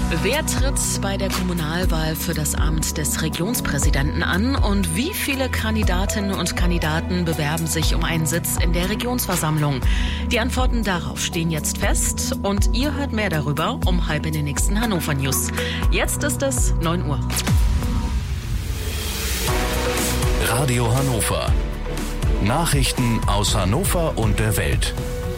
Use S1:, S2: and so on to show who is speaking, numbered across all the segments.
S1: Wer tritt bei der Kommunalwahl für das Amt des Regionspräsidenten an und wie viele Kandidatinnen und Kandidaten bewerben sich um einen Sitz in der Regionsversammlung? Die Antworten darauf stehen jetzt fest und ihr hört mehr darüber um 8:30 in den nächsten Hannover News. Jetzt ist es 9 Uhr.
S2: Radio Hannover. Nachrichten aus Hannover und der Welt.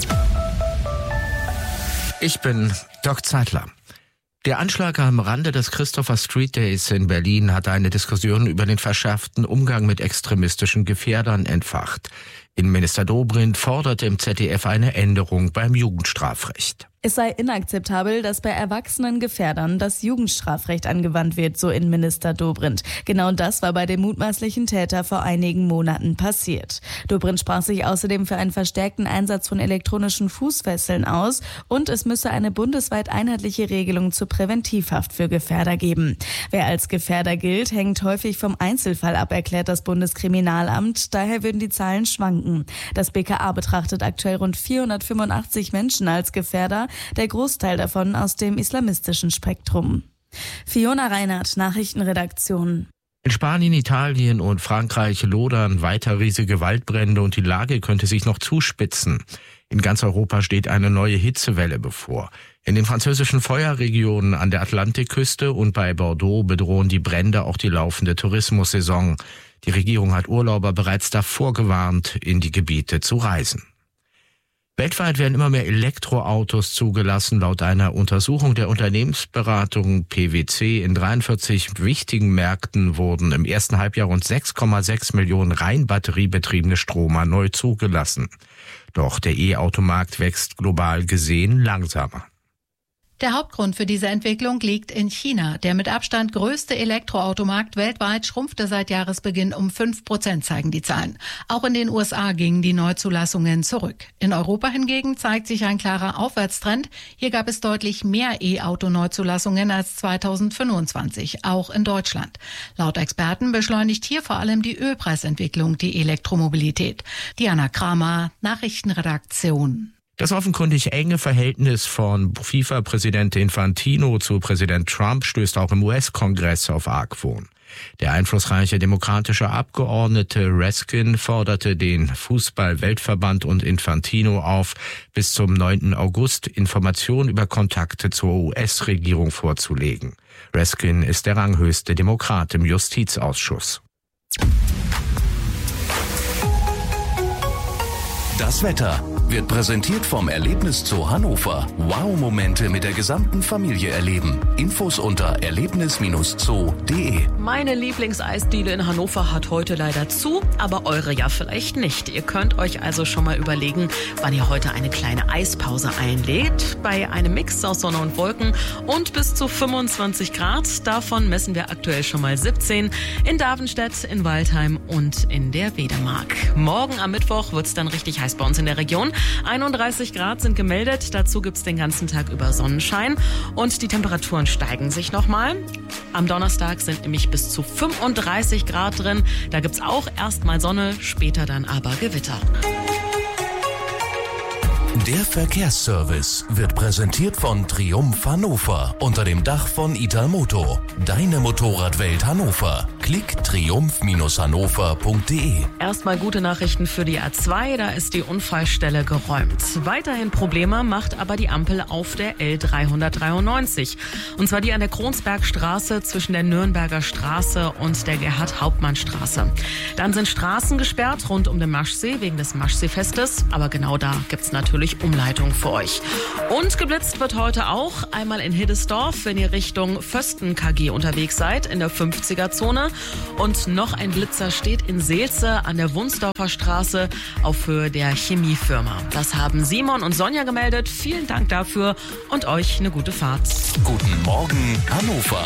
S3: Ich bin Dirk Zeitler. Der Anschlag am Rande des Christopher Street Days in Berlin hat eine Diskussion über den verschärften Umgang mit extremistischen Gefährdern entfacht. Innenminister Dobrindt forderte im ZDF eine Änderung beim Jugendstrafrecht.
S4: Es sei inakzeptabel, dass bei erwachsenen Gefährdern das Jugendstrafrecht angewandt wird, so Innenminister Dobrindt. Genau das war bei dem mutmaßlichen Täter vor einigen Monaten passiert. Dobrindt sprach sich außerdem für einen verstärkten Einsatz von elektronischen Fußfesseln aus und es müsse eine bundesweit einheitliche Regelung zur Präventivhaft für Gefährder geben. Wer als Gefährder gilt, hängt häufig vom Einzelfall ab, erklärt das Bundeskriminalamt. Daher würden die Zahlen schwanken. Das BKA betrachtet aktuell rund 485 Menschen als Gefährder, der Großteil davon aus dem islamistischen Spektrum. Fiona Reinhardt, Nachrichtenredaktion.
S3: In Spanien, Italien und Frankreich lodern weiter riesige Waldbrände und die Lage könnte sich noch zuspitzen. In ganz Europa steht eine neue Hitzewelle bevor. In den französischen Feuerregionen an der Atlantikküste und bei Bordeaux bedrohen die Brände auch die laufende Tourismussaison. Die Regierung hat Urlauber bereits davor gewarnt, in die Gebiete zu reisen. Weltweit werden immer mehr Elektroautos zugelassen. Laut einer Untersuchung der Unternehmensberatung PwC in 43 wichtigen Märkten wurden im ersten Halbjahr rund 6,6 Millionen rein batteriebetriebene Stromer neu zugelassen. Doch der E-Automarkt wächst global gesehen langsamer.
S5: Der Hauptgrund für diese Entwicklung liegt in China. Der mit Abstand größte Elektroautomarkt weltweit schrumpfte seit Jahresbeginn um 5%, zeigen die Zahlen. Auch in den USA gingen die Neuzulassungen zurück. In Europa hingegen zeigt sich ein klarer Aufwärtstrend. Hier gab es deutlich mehr E-Auto-Neuzulassungen als 2025, auch in Deutschland. Laut Experten beschleunigt hier vor allem die Ölpreisentwicklung die Elektromobilität. Diana Kramer, Nachrichtenredaktion.
S3: Das offenkundig enge Verhältnis von FIFA-Präsident Infantino zu Präsident Trump stößt auch im US-Kongress auf Argwohn. Der einflussreiche demokratische Abgeordnete Raskin forderte den Fußball-Weltverband und Infantino auf, bis zum 9. August Informationen über Kontakte zur US-Regierung vorzulegen. Raskin ist der ranghöchste Demokrat im Justizausschuss.
S2: Das Wetter wird präsentiert vom Erlebnis Zoo Hannover. Wow-Momente mit der gesamten Familie erleben. Infos unter erlebnis-zoo.de.
S1: Meine Lieblingseisdiele in Hannover hat heute leider zu, aber eure ja vielleicht nicht. Ihr könnt euch also schon mal überlegen, wann ihr heute eine kleine Eispause einlegt. Bei einem Mix aus Sonne und Wolken und bis zu 25 Grad. Davon messen wir aktuell schon mal 17 in Davenstedt, in Waldheim und in der Wedemark. Morgen am Mittwoch wird es dann richtig heiß bei uns in der Region. 31 Grad sind gemeldet, dazu gibt's den ganzen Tag über Sonnenschein und die Temperaturen steigen sich nochmal. Am Donnerstag sind nämlich bis zu 35 Grad drin, da gibt's auch erstmal Sonne, später dann aber Gewitter.
S2: Der Verkehrsservice wird präsentiert von Triumph Hannover unter dem Dach von Italmoto. Deine Motorradwelt Hannover. Klick triumph-hannover.de.
S1: Erstmal gute Nachrichten für die A2, da ist die Unfallstelle geräumt. Weiterhin Probleme macht aber die Ampel auf der L393. Und zwar die an der Kronsbergstraße zwischen der Nürnberger Straße und der Gerhard-Hauptmann-Straße. Dann sind Straßen gesperrt rund um den Maschsee wegen des Maschseefestes. Aber genau da gibt's natürlich Umleitung für euch. Und geblitzt wird heute auch einmal in Hiddesdorf, wenn ihr Richtung Fösten KG unterwegs seid, in der 50er-Zone. Und noch ein Blitzer steht in Seelze an der Wunsdorfer Straße auf Höhe der Chemiefirma. Das haben Simon und Sonja gemeldet. Vielen Dank dafür und euch eine gute Fahrt.
S2: Guten Morgen, Hannover.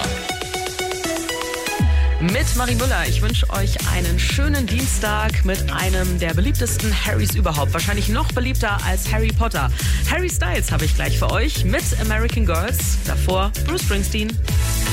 S1: Mit Marie Müller. Ich wünsche euch einen schönen Dienstag mit einem der beliebtesten Harrys überhaupt. Wahrscheinlich noch beliebter als Harry Potter. Harry Styles habe ich gleich für euch mit American Girls. Davor Bruce Springsteen.